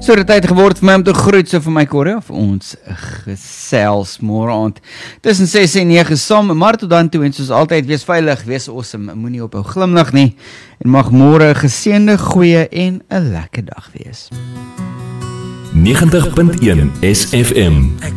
So die tyd geword vir my om te groet, so vir my Corrie, of ons gesels môre aand tussen 6 en 9 saam, maar tot dan toe en soos altyd, wees veilig, wees awesome, moenie ophou glimlag nie, en mag môre 'n geseënde, goeie en 'n lekker dag wees. 90.1 SFM.